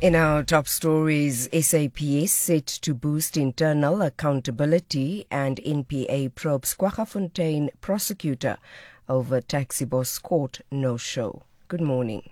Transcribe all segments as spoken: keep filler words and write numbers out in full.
In our top stories, S A P S set to boost internal accountability and N P A probes Kwaggafontein prosecutor over taxi boss court no-show. Good morning.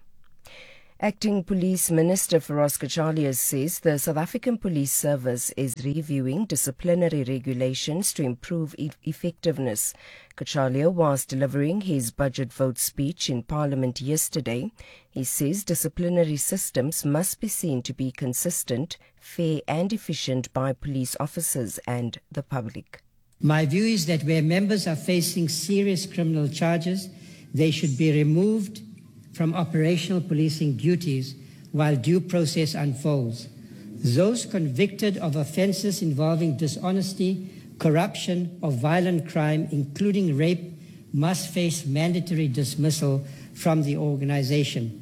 Acting Police Minister Feroz Kachalias says the South African Police Service is reviewing disciplinary regulations to improve e- effectiveness. Kachalia was delivering his budget vote speech in Parliament yesterday. He says disciplinary systems must be seen to be consistent, fair and efficient by police officers and the public. My view is that where members are facing serious criminal charges, they should be removed from operational policing duties while due process unfolds. Those convicted of offences involving dishonesty, corruption or violent crime, including rape, must face mandatory dismissal from the organisation.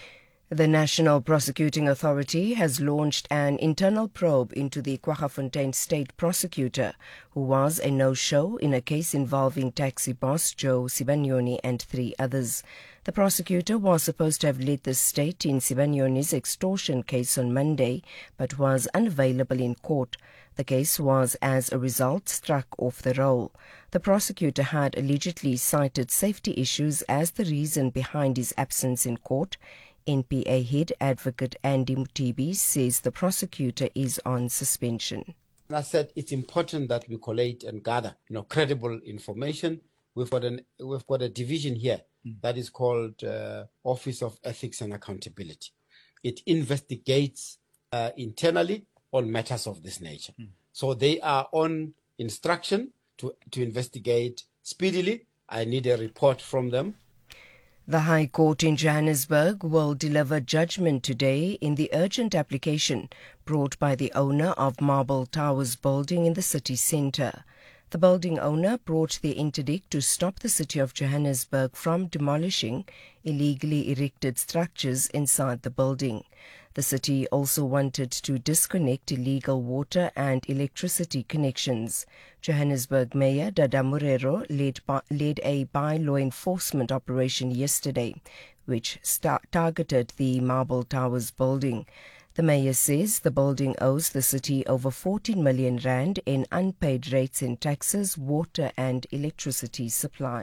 The National Prosecuting Authority has launched an internal probe into the Kwaggafontein State Prosecutor, who was a no-show in a case involving taxi boss Joe Sibanyoni and three others. The prosecutor was supposed to have led the state in Sibanyoni's extortion case on Monday, but was unavailable in court. The case was, as a result, struck off the roll. The prosecutor had allegedly cited safety issues as the reason behind his absence in court. N P A head advocate Andy Mutibi says the prosecutor is on suspension. I said it's important that we collate and gather, you know, credible information. We've got an we've got a division here mm. that is called uh, Office of Ethics and Accountability. It investigates uh, internally on matters of this nature. Mm. So they are on instruction to to investigate speedily. I need a report from them. The High Court in Johannesburg will deliver judgment today in the urgent application brought by the owner of Marble Towers building in the city centre. The building owner brought the interdict to stop the city of Johannesburg from demolishing illegally erected structures inside the building. The city also wanted to disconnect illegal water and electricity connections. Johannesburg Mayor Dada Murero led, by, led a by-law enforcement operation yesterday, which star- targeted the Marble Towers building. The mayor says the building owes the city over fourteen million rand in unpaid rates in taxes, water and electricity supply.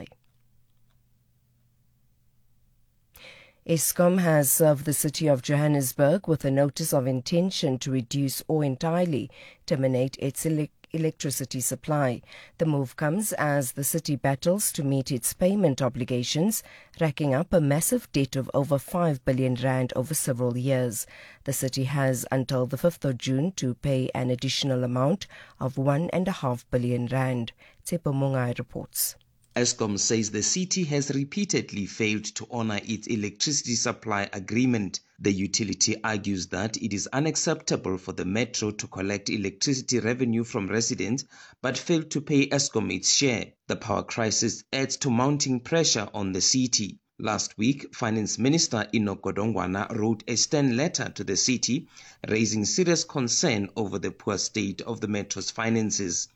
Eskom has served the city of Johannesburg with a notice of intention to reduce or entirely terminate its ele- electricity supply. The move comes as the city battles to meet its payment obligations, racking up a massive debt of over five billion rand over several years. The city has until the fifth of June to pay an additional amount of one and a half billion rand. Tsepo Mungai reports. Eskom says the city has repeatedly failed to honor its electricity supply agreement. The utility argues that it is unacceptable for the metro to collect electricity revenue from residents but fail to pay Eskom its share. The power crisis adds to mounting pressure on the city. Last week, Finance Minister Enoch Godongwana wrote a stern letter to the city, raising serious concern over the poor state of the metro's finances.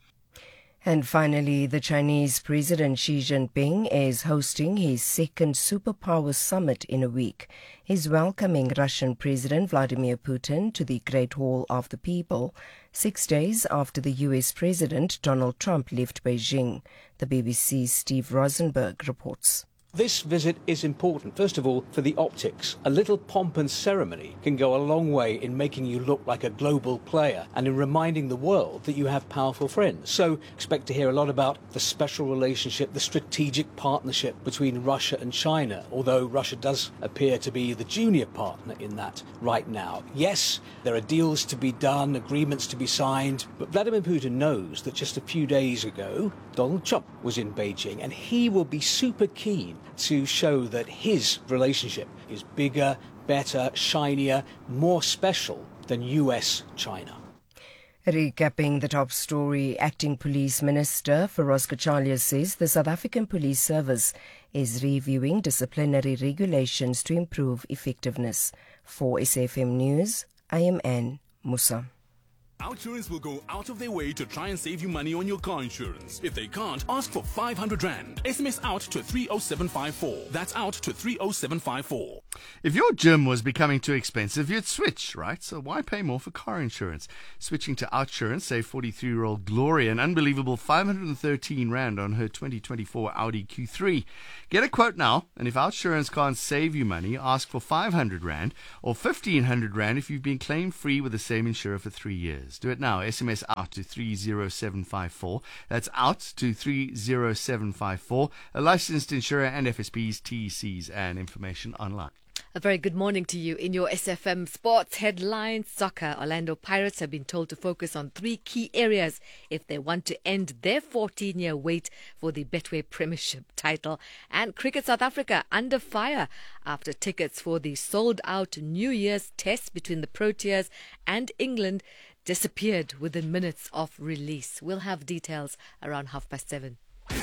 And finally, the Chinese President Xi Jinping is hosting his second superpower summit in a week. He's welcoming Russian President Vladimir Putin to the Great Hall of the People, six days after the U S President Donald Trump left Beijing. The B B C's Steve Rosenberg reports. This visit is important, first of all, for the optics. A little pomp and ceremony can go a long way in making you look like a global player and in reminding the world that you have powerful friends. So expect to hear a lot about the special relationship, the strategic partnership between Russia and China, although Russia does appear to be the junior partner in that right now. Yes, there are deals to be done, agreements to be signed, but Vladimir Putin knows that just a few days ago, Donald Trump was in Beijing, and he will be super keen to show that his relationship is bigger, better, shinier, more special than U S China. Recapping the top story, Acting Police Minister Feroz Kachalias says the South African Police Service is reviewing disciplinary regulations to improve effectiveness. For S A F M News, I am Anne Musa. OutSurance will go out of their way to try and save you money on your car insurance. If they can't, ask for five hundred rand. S M S out to three oh seven five four. That's out to three oh seven five four. If your gym was becoming too expensive, you'd switch, right? So why pay more for car insurance? Switching to OutSurance saved forty-three-year-old Gloria an unbelievable five hundred thirteen rand on her twenty twenty-four Audi Q three. Get a quote now, and if OutSurance can't save you money, ask for five hundred rand or fifteen hundred rand if you've been claim-free with the same insurer for three years. Do it now. S M S out to three oh seven five four. That's out to three oh seven five four. A licensed insurer and F S P's, T E Cs, and information online. A very good morning to you. In your S F M Sports headlines, soccer, Orlando Pirates have been told to focus on three key areas if they want to end their fourteen-year wait for the Betway Premiership title. And Cricket South Africa under fire after tickets for the sold-out New Year's test between the Proteas and England disappeared within minutes of release. We'll have details around half past seven.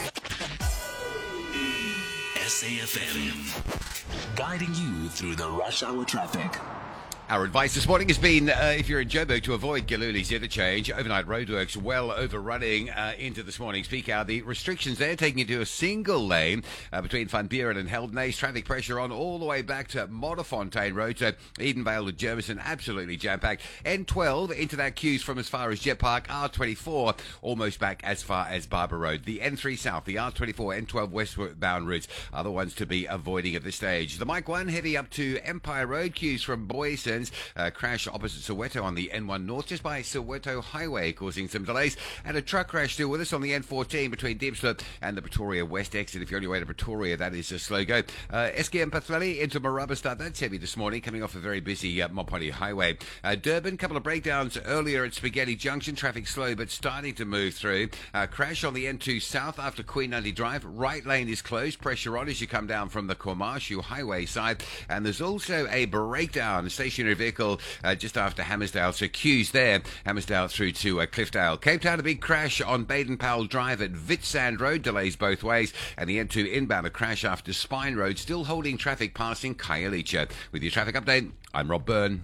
S A F M, guiding you through the rush hour traffic. Our advice this morning has been, uh, if you're in Joburg, to avoid Galuli's interchange. Overnight roadworks well overrunning uh, into this morning's peak hour. The restrictions there taking you to a single lane uh, between Van Buren and Heldenace. Traffic pressure on all the way back to Modderfontein Road. So Edenvale to Jermison, absolutely jam-packed. N twelve into that queues from as far as Jet Park. R twenty-four almost back as far as Barber Road. The N three South, the R twenty-four, N twelve westbound routes are the ones to be avoiding at this stage. The Mike one heavy up to Empire Road. Queues from Boysons. Uh, crash opposite Soweto on the N one North, just by Soweto Highway, causing some delays. And a truck crash still with us on the N fourteen between Diepsloop and the Pretoria West exit. If you're on your way to Pretoria, that is a slow go. Uh, S K M Pathweli into Marabastad, that's heavy this morning, coming off a very busy uh, Mopani Highway. Uh, Durban, couple of breakdowns earlier at Spaghetti Junction. Traffic slow, but starting to move through. Uh, crash on the N two South after Queen Andy Drive. Right lane is closed. Pressure on as you come down from the Komashu Highway side. And there's also a breakdown, a stationary vehicle uh, just after Hammersdale. So queues there, Hammersdale through to uh, Cliffdale. Cape Town, a big crash on Baden-Powell Drive at Witstrand Road. Delays both ways. And the N two inbound, a crash after Spine Road. Still holding traffic passing Khayelitsha. With your traffic update, I'm Rob Byrne.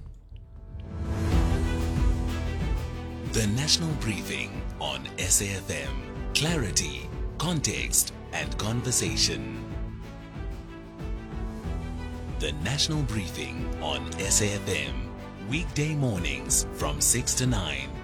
The National Briefing on S A F M. Clarity, context, and conversation. The National Briefing on S A F M. Weekday mornings from six to nine.